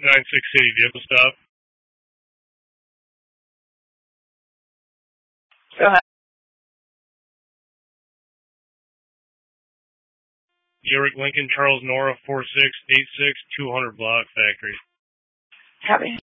City vehicle stop. Go ahead. York Lincoln Charles Nora 4686 200 block factory. Copy.